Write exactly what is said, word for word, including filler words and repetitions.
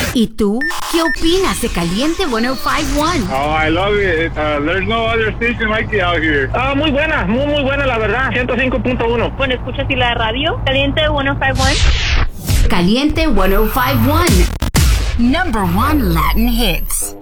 ¿Y tú? ¿Qué opinas de Caliente ciento cincuenta y uno? Oh, I love it. Uh, there's no other station like it out here. Ah, muy buena, muy, muy buena, la verdad. ciento cinco punto uno. Bueno, escucha si la radio. Caliente ciento cincuenta y uno. Caliente ciento cincuenta y uno. Number one Latin hits.